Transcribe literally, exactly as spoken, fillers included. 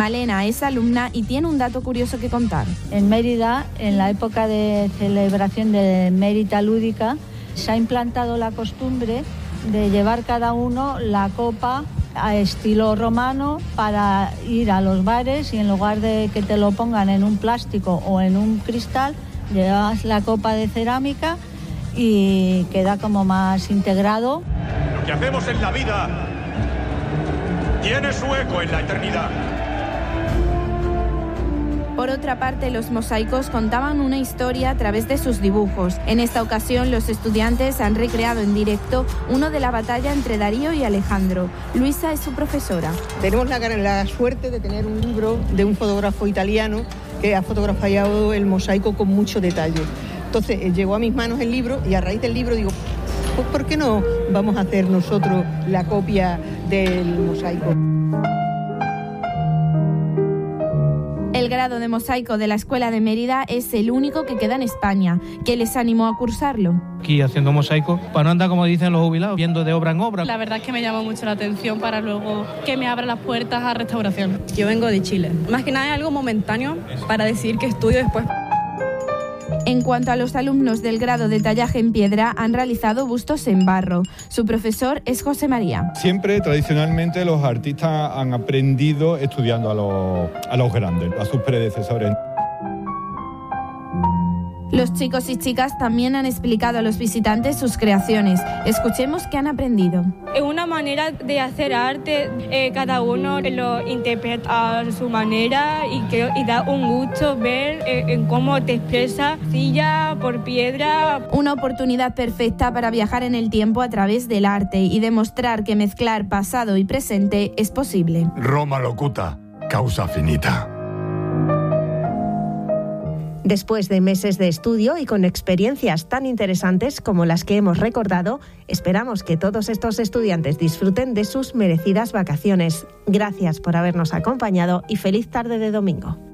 Malena es alumna y tiene un dato curioso que contar. En Mérida, en la época de celebración de Mérida Lúdica, se ha implantado la costumbre de llevar cada uno la copa a estilo romano para ir a los bares y en lugar de que te lo pongan en un plástico o en un cristal, llevas la copa de cerámica y queda como más integrado. Lo que hacemos en la vida tiene su eco en la eternidad. Por otra parte, los mosaicos contaban una historia a través de sus dibujos. En esta ocasión, los estudiantes han recreado en directo uno de la batalla entre Darío y Alejandro. Luisa es su profesora. Tenemos la, la suerte de tener un libro de un fotógrafo italiano que ha fotografiado el mosaico con mucho detalle. Entonces, llegó a mis manos el libro y a raíz del libro digo, pues ¿por qué no vamos a hacer nosotros la copia del mosaico? El grado de mosaico de la Escuela de Mérida es el único que queda en España. ¿Qué les animó a cursarlo? Aquí haciendo mosaico, para no andar, como dicen los jubilados, viendo de obra en obra. La verdad es que me llama mucho la atención para luego que me abra las puertas a restauración. Yo vengo de Chile. Más que nada es algo momentáneo para decir que estudio después. En cuanto a los alumnos del grado de tallaje en piedra, han realizado bustos en barro. Su profesor es José María. Siempre, tradicionalmente, los artistas han aprendido estudiando a los, a los grandes, a sus predecesores. Los chicos y chicas también han explicado a los visitantes sus creaciones. Escuchemos qué han aprendido. Es una manera de hacer arte, eh, cada uno lo interpreta a su manera y, que, y da un gusto ver eh, en cómo te expresa silla por piedra. Una oportunidad perfecta para viajar en el tiempo a través del arte y demostrar que mezclar pasado y presente es posible. Roma locuta, causa finita. Después de meses de estudio y con experiencias tan interesantes como las que hemos recordado, esperamos que todos estos estudiantes disfruten de sus merecidas vacaciones. Gracias por habernos acompañado y feliz tarde de domingo.